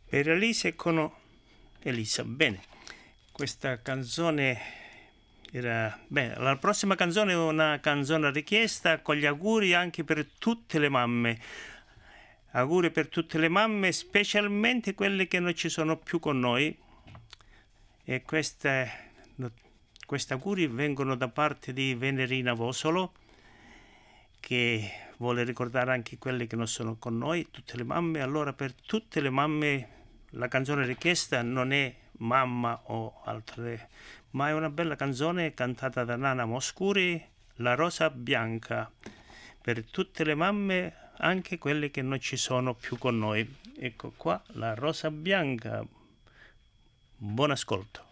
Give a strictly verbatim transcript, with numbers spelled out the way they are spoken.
Per Elisa con Elisa. Bene, questa canzone era... Bene, la prossima canzone è una canzone richiesta con gli auguri anche per tutte le mamme. Auguri per tutte le mamme, specialmente quelle che non ci sono più con noi. E questi auguri vengono da parte di Venerina Vosolo, che vuole ricordare anche quelle che non sono con noi, tutte le mamme. Allora, per tutte le mamme, la canzone richiesta non è Mamma o altre, ma è una bella canzone cantata da Nana Moscuri, La rosa bianca, per tutte le mamme, anche quelle che non ci sono più con noi. Ecco qua, La rosa bianca. Buon ascolto.